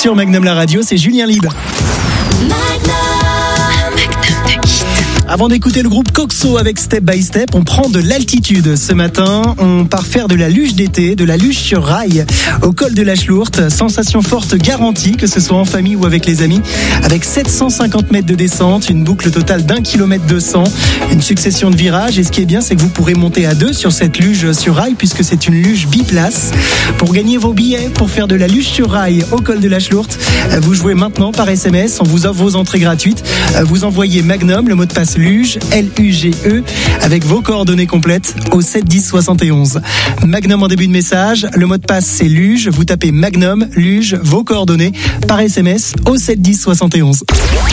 sur Magnum la radio, c'est Julien Libre. Avant d'écouter le groupe Coxo avec Step by Step, on prend de l'altitude. Ce matin, on part faire de la luge d'été, de la luge sur rail au col de la Schlourte. Sensation forte garantie, que ce soit en famille ou avec les amis. Avec 750 mètres de descente, une boucle totale d'1 km 200, une succession de virages. Et ce qui est bien, c'est que vous pourrez monter à deux sur cette luge sur rail puisque c'est une luge biplace. Pour gagner vos billets pour faire de la luge sur rail au col de la Schlourte, vous jouez maintenant par SMS. On vous offre vos entrées gratuites. Vous envoyez Magnum, le mot de passe luge, L-U-G-E, avec vos coordonnées complètes au 7 10 71. Magnum en début de message, le mot de passe c'est luge, vous tapez Magnum, luge, vos coordonnées par SMS au 7 10 71.